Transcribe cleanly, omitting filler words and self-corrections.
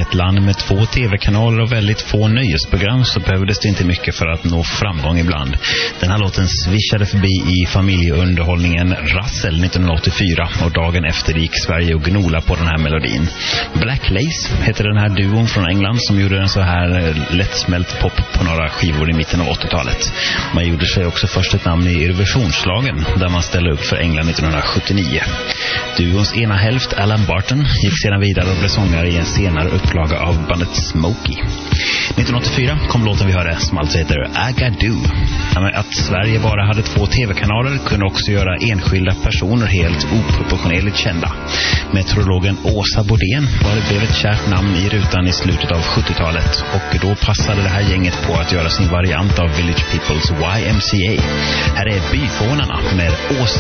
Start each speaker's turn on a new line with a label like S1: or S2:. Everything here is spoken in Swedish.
S1: ett land med 2 tv-kanaler och väldigt få nöjesprogram så behövdes det inte mycket för att nå framgång ibland. Den här låten swishade förbi i familjeunderhållningen Russell 1984 och dagen efter gick Sverige och gnola på den här melodin. Black Lace heter den här duon från England som gjorde en så här lättsmält pop på några skivor i mitten av 80-talet. Man gjorde sig också först ett namn i Eurovisionsslagen där man ställde upp för England 1979. Duons ena hälft, Alan Barton, gick sedan vidare och blev sångare i en senare upplaga av bandet Smokey. 1984 kom låten vi hörde som alltså heter Agadoo. Att Sverige bara hade 2 tv-kanaler kunde också göra enskilda personer helt oproportionerligt kända. Meteorologen Åsa Bodén blev ett kärt namn i rutan i slutet av 70-talet och då passade det här gänget på att göra sin variant av Village Peoples YMCA. Här är Byfånarna med Åsa